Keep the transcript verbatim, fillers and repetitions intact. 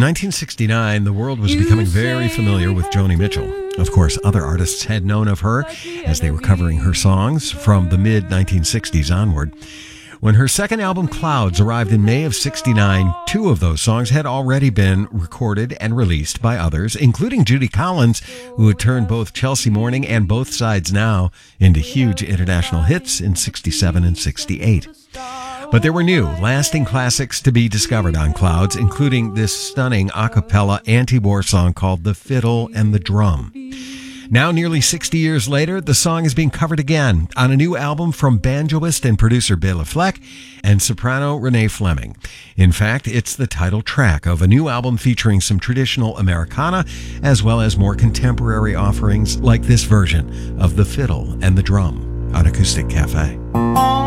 nineteen sixty-nine, the world was becoming very familiar with Joni Mitchell. Of course, other artists had known of her as they were covering her songs from the mid nineteen sixties onward. When her second album, Clouds, arrived in May of sixty-nine, two of those songs had already been recorded and released by others, including Judy Collins, who had turned both Chelsea Morning and Both Sides Now into huge international hits in sixty-seven and sixty-eight. But there were new, lasting classics to be discovered on Clouds, including this stunning a cappella anti-war song called The Fiddle and the Drum. Now, nearly sixty years later, the song is being covered again on a new album from banjoist and producer Bela Fleck and soprano Renee Fleming. In fact, it's the title track of a new album featuring some traditional Americana as well as more contemporary offerings like this version of The Fiddle and the Drum on Acoustic Cafe.